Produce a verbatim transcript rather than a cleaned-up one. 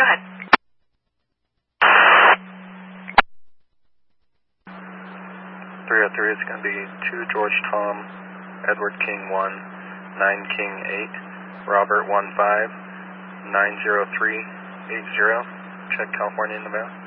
go ahead. three oh three, it's going to be two George Tom, Edward King one, nine King eight, Robert one five, nine zero three eight zero. Check California in the mail.